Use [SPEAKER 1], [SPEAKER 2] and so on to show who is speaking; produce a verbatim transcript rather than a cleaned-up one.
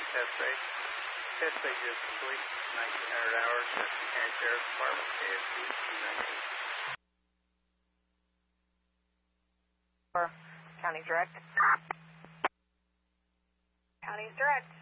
[SPEAKER 1] Test phase. Test phase is complete. nineteen hundred hours. Jefferson County Sheriff's Department, K S D two nineteen.
[SPEAKER 2] County Direct. County's Direct.